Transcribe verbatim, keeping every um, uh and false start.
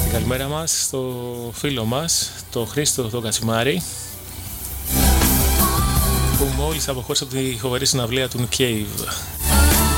Καλημέρα μας στο φίλο μας, το Χρήστο το Κατσιμάρη, που μόλις αποχώρησε από τη φοβερή συναυλία του Nick Cave.